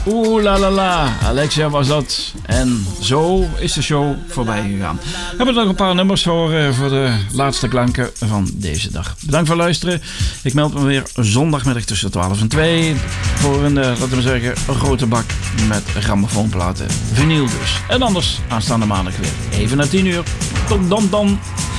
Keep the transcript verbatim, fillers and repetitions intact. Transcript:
Oeh la la la, Alexia was dat. En zo is de show voorbij gegaan. We hebben nog een paar nummers voor, uh, voor de laatste klanken van deze dag. Bedankt voor het luisteren. Ik meld me weer zondagmiddag tussen twaalf en twee voor een, uh, laten we zeggen, een grote bak met grammofoonplaten. Vinyl dus. En anders aanstaande maandag weer even na tien uur. Tot dan dan.